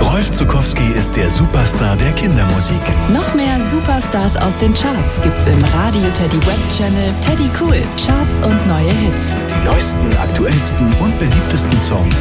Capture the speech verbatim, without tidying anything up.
Rolf Zuckowski ist der Superstar der Kindermusik. Noch mehr Superstars aus den Charts gibt's im Radio Teddy Web Channel Teddy Cool, Charts und neue Hits. Die neuesten, aktuellsten und beliebtesten Songs